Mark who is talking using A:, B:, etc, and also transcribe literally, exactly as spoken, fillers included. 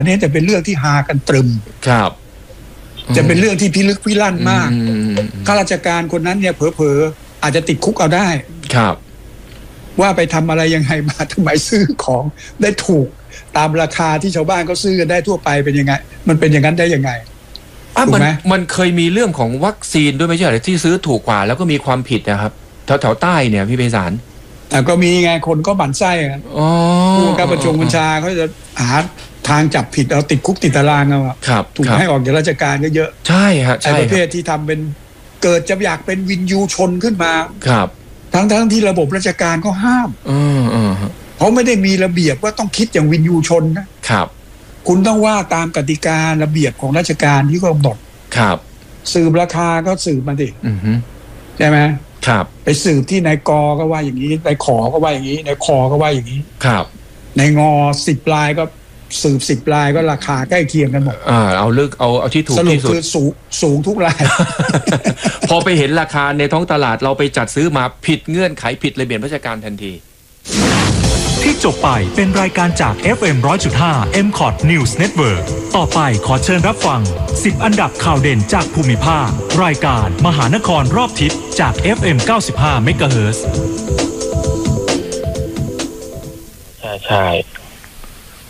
A: อันนี้จะเป็นเรื่องที่ฮากันตรึม
B: ครับ
A: จะเป็นเรื่องที่พิลึกพิลั่นมากข้าราชการคนนั้นเนี่ยเผลอๆอาจจะติดคุกเอาได้
B: ครับ
A: ว่าไปทำอะไรยังไงมาทำไมซื้อของได้ถูกตามราคาที่ชาวบ้านเขาซื้อกันได้ทั่วไปเป็นยังไงมันเป็นอย่างนั้นได้ยังไง
B: อ่ะมันมันเคยมีเรื่องของวัคซีนด้วยไม่ใช่เหรอที่ซื้อถูกกว่าแล้วก็มีความผิดนะครับแถวแถวใต้เนี่ยพี่ไพศาล
A: อ่ะก็มีไงคนก็บั่นไส้กันผู้บังคับบัญชาบัญชาเขาจะหาทางจับผิดเอาติดคุกติดตารางเอา
B: ครับ
A: ถูกให้ออกจากราชการก็เยอะ
B: ใช่ฮะใช่
A: ประเภทที่ทำเป็นเกิดจะอยากเป็นวินยูชนขึ้นมา
B: ครับ
A: ทั้งทั้งที่ระบบราชการก็ห้าม
B: อืมอืม
A: เขาไม่ได้มีระเบียบว่าต้องคิดอย่างวินยูชนนะครับคุณต้องว่าตามกติการะเบียบของราชการที่กำหนด
B: ครับ
A: สืบราคาก็สืบมาดิ
B: อือฮึ
A: ใช่ไหม
B: ครับ
A: ไปสืบที่นายกอก็ว่าอย่างนี้นายขอก็ว่าอย่างนี้นายคอก็ว่าอย่างนี้
B: ครับ
A: นายงอสิบลายก็สืบสิบลายก็ราคาใกล้เคียงกันหมด
B: อ่าเอาเลือกเอาเอาที่ถูกที่สุด
A: สรุปคือสูงสูงทุกราย
B: พอไปเห็นราคาในท้องตลาดเราไปจัดซื้อมาผิดเงื่อนไขผิดระเบียบราชการทันที
C: ที่จบไปเป็นรายการจาก เอฟ เอ็ม หนึ่งร้อยจุดห้า เอ็ม คอท News Network ต่อไปขอเชิญรับฟังสิบอันดับข่าวเด่นจากภูมิภาครายการมหานครรอบทิศจาก เอฟ เอ็ม เก้าสิบห้า เมกะเฮิรตซ์
D: ใช่ใช่